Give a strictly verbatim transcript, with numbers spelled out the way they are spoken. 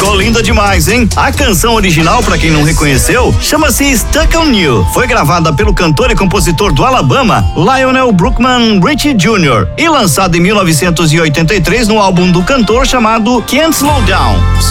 Ficou linda demais, hein? A canção original, pra quem não reconheceu, chama-se Stuck on You. Foi gravada pelo cantor e compositor do Alabama, Lionel Brookman Richie Júnior e lançada em mil novecentos e oitenta e três no álbum do cantor chamado Can't Slow Down.